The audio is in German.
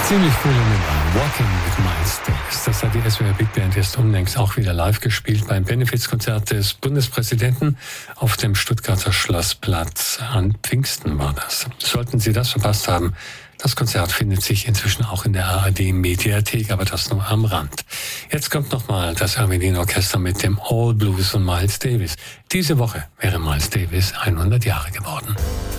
Ziemlich coole Nummer. Walking with Miles Davis. Das hat die SWR Big Band erst unlängst auch wieder live gespielt beim Benefizkonzert des Bundespräsidenten auf dem Stuttgarter Schlossplatz. An Pfingsten war das. Sollten Sie das verpasst haben, das Konzert findet sich inzwischen auch in der ARD-Mediathek, aber das nur am Rand. Jetzt kommt nochmal das Armenien-Orchester mit dem All Blues von Miles Davis. Diese Woche wäre Miles Davis 100 Jahre geworden.